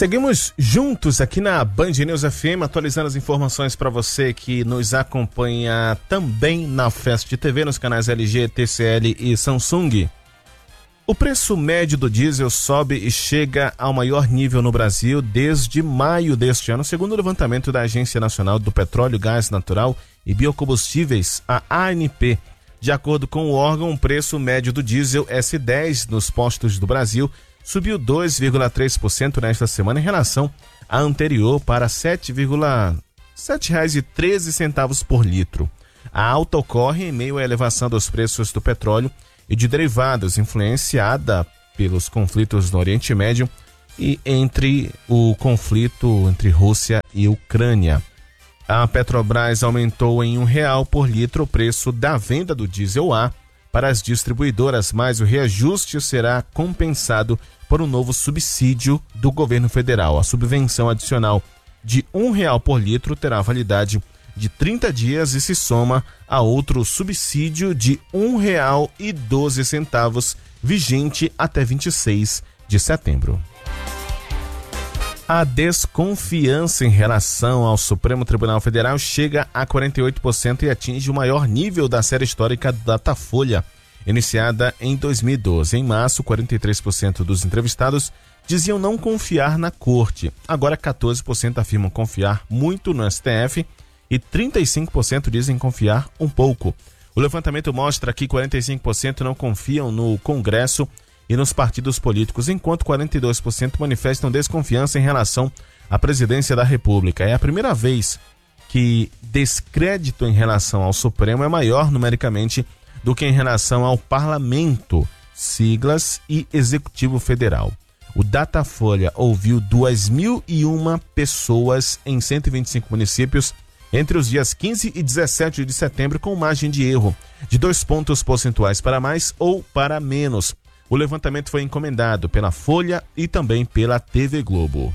Seguimos juntos aqui na Band News FM, atualizando as informações para você que nos acompanha também na Fast TV, nos canais LG, TCL e Samsung. O preço médio do diesel sobe e chega ao maior nível no Brasil desde maio deste ano, segundo o levantamento da Agência Nacional do Petróleo, Gás Natural e Biocombustíveis, a ANP. De acordo com o órgão, o preço médio do diesel S10 nos postos do Brasil subiu 2,3% nesta semana em relação à anterior para R$ 7,13 por litro. A alta ocorre em meio à elevação dos preços do petróleo e de derivados, influenciada pelos conflitos no Oriente Médio e entre o conflito entre Rússia e Ucrânia. A Petrobras aumentou em R$1 por litro o preço da venda do diesel A para as distribuidoras, mas o reajuste será compensado por um novo subsídio do governo federal. A subvenção adicional de R$1 por litro terá validade de 30 dias e se soma a outro subsídio de R$1,12, vigente até 26 de setembro. A desconfiança em relação ao Supremo Tribunal Federal chega a 48% e atinge o maior nível da série histórica Datafolha, iniciada em 2012. Em março, 43% dos entrevistados diziam não confiar na corte. Agora, 14% afirmam confiar muito no STF e 35% dizem confiar um pouco. O levantamento mostra que 45% não confiam no Congresso e nos partidos políticos, enquanto 42% manifestam desconfiança em relação à presidência da República. É a primeira vez que descrédito em relação ao Supremo é maior numericamente do que em relação ao Parlamento, siglas e Executivo Federal. O Datafolha ouviu 2.001 pessoas em 125 municípios entre os dias 15 e 17 de setembro, com margem de erro de 2 pontos percentuais para mais ou para menos. O levantamento foi encomendado pela Folha e também pela TV Globo.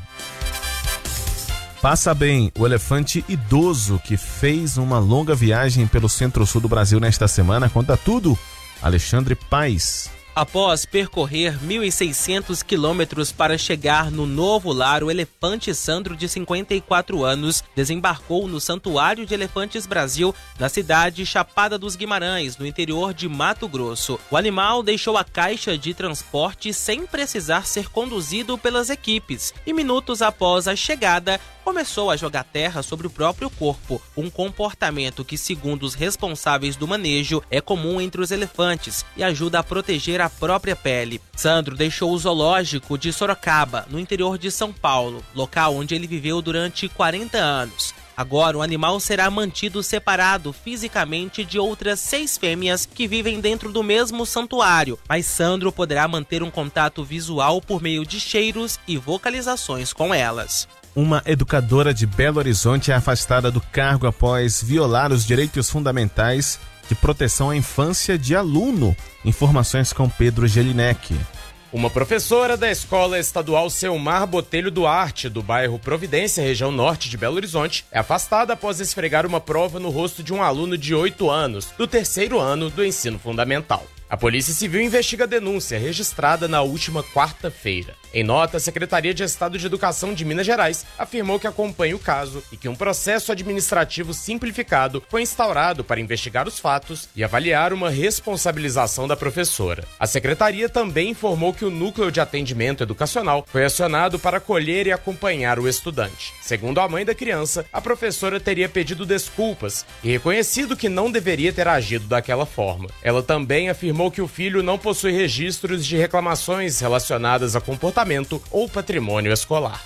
Passa bem o elefante idoso que fez uma longa viagem pelo centro-sul do Brasil nesta semana. Conta tudo, Alexandre Paes. Após percorrer 1.600 quilômetros para chegar no novo lar, o elefante Sandro, de 54 anos, desembarcou no Santuário de Elefantes Brasil, na cidade Chapada dos Guimarães, no interior de Mato Grosso. O animal deixou a caixa de transporte sem precisar ser conduzido pelas equipes e, minutos após a chegada, começou a jogar terra sobre o próprio corpo, um comportamento que, segundo os responsáveis do manejo, é comum entre os elefantes e ajuda a proteger a própria pele. Sandro deixou o zoológico de Sorocaba, no interior de São Paulo, local onde ele viveu durante 40 anos. Agora, o animal será mantido separado fisicamente de outras 6 fêmeas que vivem dentro do mesmo santuário, mas Sandro poderá manter um contato visual por meio de cheiros e vocalizações com elas. Uma educadora de Belo Horizonte é afastada do cargo após violar os direitos fundamentais de proteção à infância de aluno. Informações com Pedro Gelinek. Uma professora da Escola Estadual Selmar Botelho Duarte, do bairro Providência, região norte de Belo Horizonte, é afastada após esfregar uma prova no rosto de um aluno de 8 anos, do 3º ano do ensino fundamental. A Polícia Civil investiga a denúncia registrada na última quarta-feira. Em nota, a Secretaria de Estado de Educação de Minas Gerais afirmou que acompanha o caso e que um processo administrativo simplificado foi instaurado para investigar os fatos e avaliar uma responsabilização da professora. A Secretaria também informou que o Núcleo de Atendimento Educacional foi acionado para acolher e acompanhar o estudante. Segundo a mãe da criança, a professora teria pedido desculpas e reconhecido que não deveria ter agido daquela forma. Ela também afirmou que o filho não possui registros de reclamações relacionadas a comportamento ou patrimônio escolar.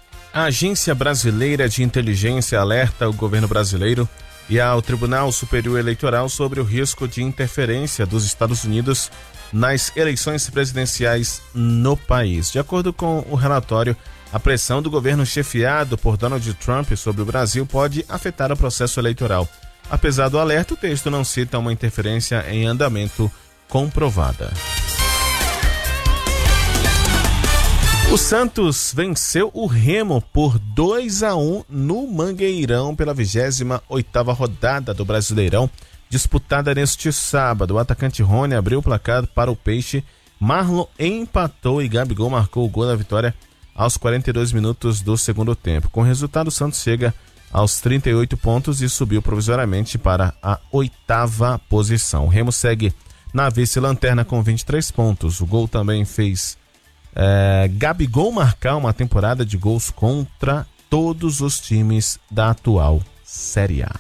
A Agência Brasileira de Inteligência alerta o governo brasileiro e ao Tribunal Superior Eleitoral sobre o risco de interferência dos Estados Unidos nas eleições presidenciais no país. De acordo com o relatório, a pressão do governo chefiado por Donald Trump sobre o Brasil pode afetar o processo eleitoral. Apesar do alerta, o texto não cita uma interferência em andamento comprovada. O Santos venceu o Remo por 2-1 no Mangueirão pela 28ª rodada do Brasileirão, disputada neste sábado. O atacante Rony abriu o placar para o Peixe, Marlon empatou e Gabigol marcou o gol da vitória aos 42 minutos do segundo tempo. Com o resultado, o Santos chega aos 38 pontos e subiu provisoriamente para a 8ª posição. O Remo segue na vice-lanterna com 23 pontos. O gol também fez Gabigol marcar uma temporada de gols contra todos os times da atual Série A.